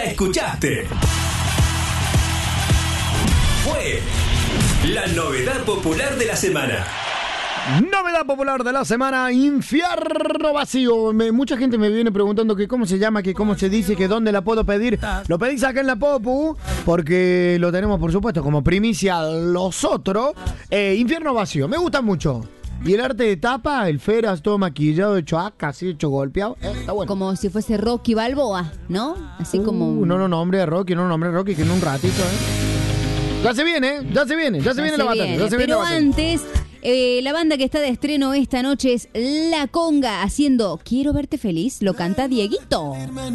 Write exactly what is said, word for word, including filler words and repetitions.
escuchaste. Fue la novedad popular de la semana. Novedad popular de la semana, Infierno Vacío. Me, mucha gente me viene preguntando que cómo se llama, que cómo se dice, que dónde la puedo pedir. Lo pedís acá en la Popu, porque lo tenemos, por supuesto, como primicia los otros. Eh, Infierno Vacío, me gusta mucho. Y el arte de tapa, el Feras todo maquillado, hecho acá, así, hecho golpeado, eh, está bueno. Como si fuese Rocky Balboa, ¿no? Así uh, como... No, no, nombre de Rocky, no, nombre de Rocky, que en un ratito, ¿eh? Ya se viene, ya se viene, ya se Ya viene se la batalla, viene, ya se viene pero la batalla. antes... Eh, la banda que está de estreno esta noche es La Conga haciendo Quiero verte feliz, lo canta Dieguito.